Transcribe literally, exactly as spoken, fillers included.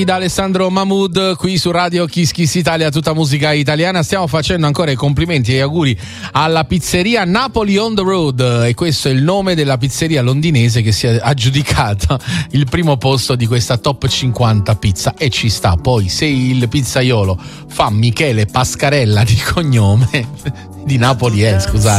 Da Alessandro Mahmood qui su Radio Kiss Kiss Italia, tutta musica italiana. Stiamo facendo ancora i complimenti e gli auguri alla pizzeria Napoli on the Road, e questo è il nome della pizzeria londinese che si è aggiudicata il primo posto di questa top cinquanta pizza, e ci sta. Poi se il pizzaiolo fa Michele Pascarella di cognome, di Napoli è, scusate.